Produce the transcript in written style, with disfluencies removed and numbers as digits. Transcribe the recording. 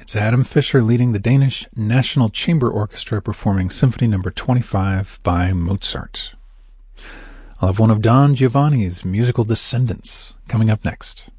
It's Adam Fischer leading the Danish National Chamber Orchestra performing Symphony No. 25 by Mozart. I'll have one of Don Giovanni's musical descendants coming up next.